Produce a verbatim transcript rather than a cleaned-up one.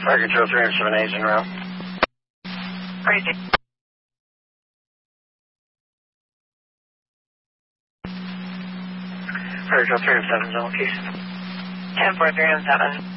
Fire Control three oh seven A's en route. Crazy. Fire Control three oh seven, zone keys. ten four three oh seven.